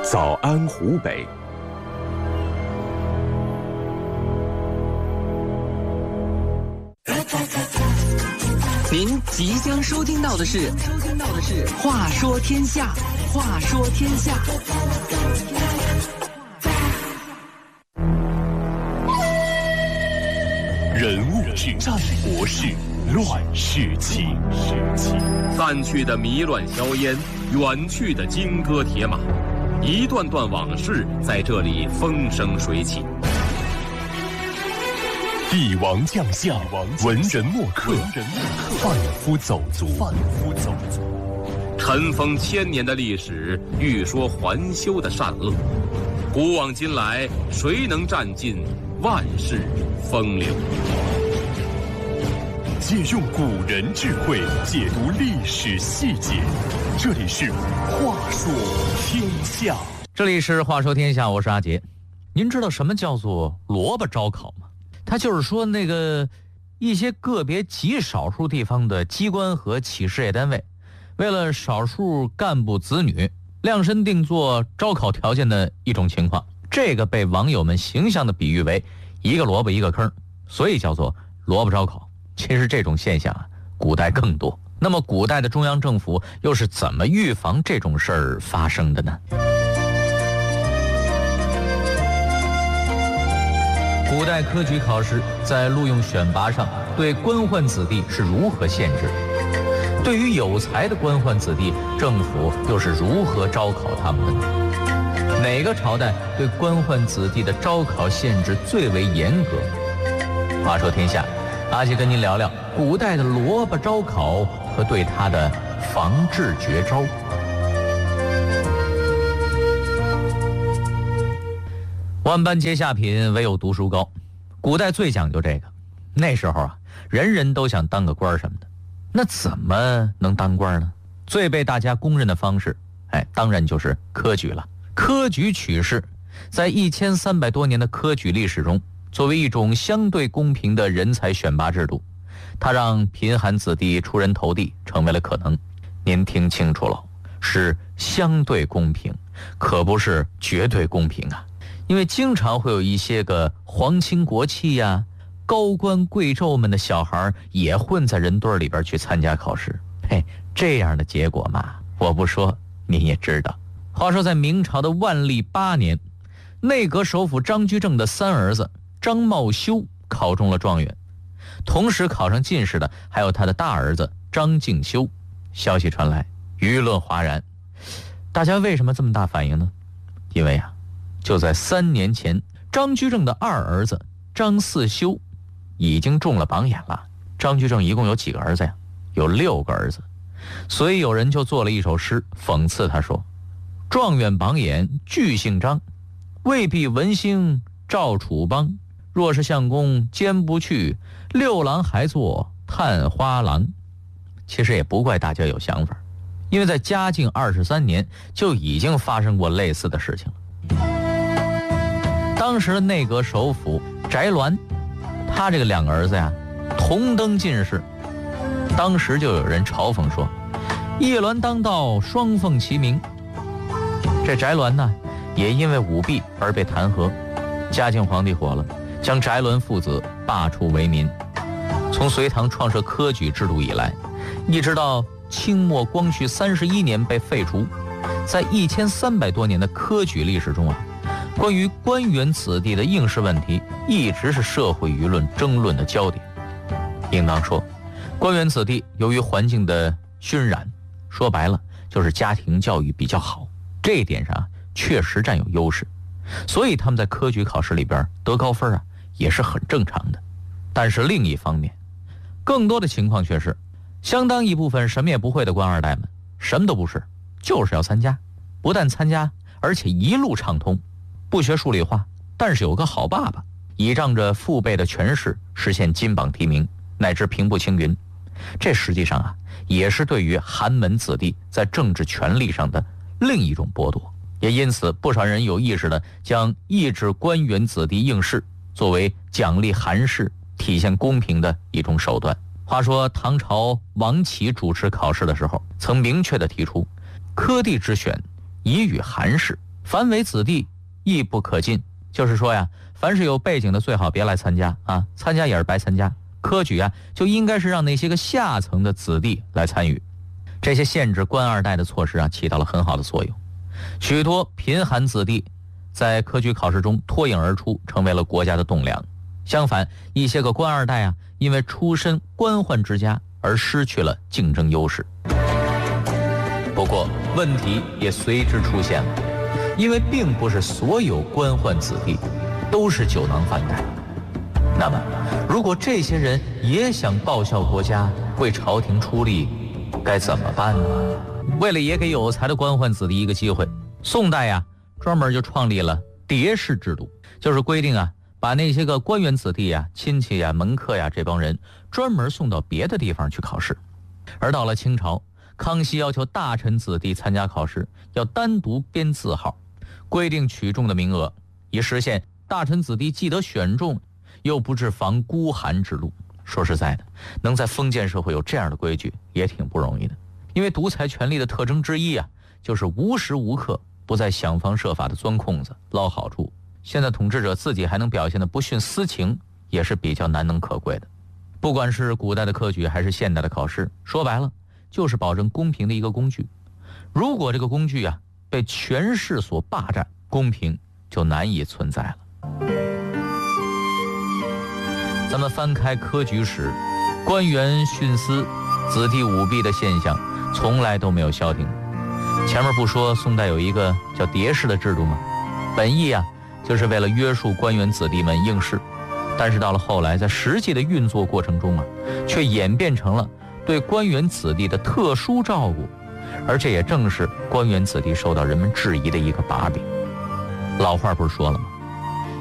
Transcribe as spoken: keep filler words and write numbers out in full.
早安湖北。 您即将收听到的是《收听到的是话说天下》，话说天下。 人物志，战国事，乱世情。散去的迷乱硝烟，远去的金戈铁马，一段段往事在这里风生水起。帝王将相，文人墨客，贩夫走卒，尘封千年的历史，欲说还休的善恶。古往今来，谁能占尽万世风流？借用古人智慧，解读历史细节。这里是话说天下。 这里是话说天下，我是阿杰。您知道什么叫做萝卜招考吗？它就是说那个一些个别极少数地方的机关和企事业单位，为了少数干部子女量身定做招考条件的一种情况，这个被网友们形象地比喻为一个萝卜一个坑，所以叫做萝卜招考。其实这种现象啊，古代更多。那么古代的中央政府又是怎么预防这种事儿发生的呢？古代科举考试在录用选拔上对官宦子弟是如何限制的？对于有才的官宦子弟，政府又是如何招考他们的呢？哪个朝代对官宦子弟的招考限制最为严格？话说天下，阿杰跟您聊聊古代的萝卜招考和对它的防治绝招。万般皆下品，唯有读书高。古代最讲究这个，那时候啊，人人都想当个官什么的。那怎么能当官呢？最被大家公认的方式，哎，当然就是科举了。科举取士在一千三百多年的科举历史中，作为一种相对公平的人才选拔制度，它让贫寒子弟出人头地成为了可能。您听清楚了，是相对公平，可不是绝对公平啊。因为经常会有一些个皇亲国戚呀、啊、高官贵胄们的小孩也混在人堆里边去参加考试，嘿，这样的结果嘛，我不说您也知道。话说在明朝的万历八年，内阁首辅张居正的三儿子张茂修考中了状元，同时考上进士的还有他的大儿子张敬修。消息传来，舆论哗然。大家为什么这么大反应呢？因为啊，就在三年前，张居正的二儿子张四修已经中了榜眼了。张居正一共有几个儿子呀？有六个儿子。所以有人就做了一首诗讽刺他说：状元榜眼俱姓张，未必文星照楚邦。若是相公兼不去，六郎还做探花郎。其实也不怪大家有想法，因为在嘉靖二十三年就已经发生过类似的事情了。当时的内阁首辅翟鸾，他这个两个儿子呀同登进士，当时就有人嘲讽说：一鸾当道，双凤齐鸣。这翟鸾呢，也因为舞弊而被弹劾。嘉靖皇帝火了，将翟鸾父子罢黜为民。从隋唐创设科举制度以来，一直到清末光绪三十一年被废除，在一千三百多年的科举历史中啊，关于官员子弟的应试问题一直是社会舆论争论的焦点。应当说，官员子弟由于环境的熏染，说白了就是家庭教育比较好，这一点上确实占有优势，所以他们在科举考试里边得高分啊，也是很正常的。但是另一方面，更多的情况却是相当一部分什么也不会的官二代们，什么都不是，就是要参加，不但参加，而且一路畅通，不学数理化，但是有个好爸爸，倚仗着父辈的权势实现金榜题名，乃至平步青云。这实际上啊，也是对于寒门子弟在政治权力上的另一种剥夺。也因此，不少人有意识地将抑制官员子弟应试作为奖励寒士、体现公平的一种手段。话说唐朝王启主持考试的时候，曾明确地提出，科第之选以与寒士， 凡为子弟，亦不可进。就是说呀，凡是有背景的最好别来参加啊，参加也是白参加。科举啊，就应该是让那些个下层的子弟来参与。这些限制官二代的措施啊，起到了很好的作用。许多贫寒子弟在科举考试中脱颖而出，成为了国家的栋梁。相反，一些个官二代啊，因为出身官宦之家而失去了竞争优势。不过问题也随之出现了，因为并不是所有官宦子弟都是酒囊饭袋。那么如果这些人也想报效国家，为朝廷出力，该怎么办呢？为了也给有才的官宦子弟一个机会，宋代呀专门就创立了蝶式制度，就是规定啊，把那些个官员子弟呀、亲戚呀、门客呀这帮人专门送到别的地方去考试。而到了清朝，康熙要求大臣子弟参加考试要单独编字号，规定取中的名额，以实现大臣子弟既得选中，又不致防孤寒之路。说实在的，能在封建社会有这样的规矩也挺不容易的。因为独裁权力的特征之一啊，就是无时无刻不在想方设法的钻空子捞好处。现在统治者自己还能表现得不徇私情，也是比较难能可贵的。不管是古代的科举还是现代的考试，说白了就是保证公平的一个工具。如果这个工具啊被权势所霸占，公平就难以存在了。咱们翻开科举史，官员徇私、子弟舞弊的现象从来都没有消停。前面不说宋代有一个叫蝶式的制度吗？本意啊就是为了约束官员子弟们应试，但是到了后来，在实际的运作过程中啊，却演变成了对官员子弟的特殊照顾，而这也正是官员子弟受到人们质疑的一个把柄。老话不是说了吗？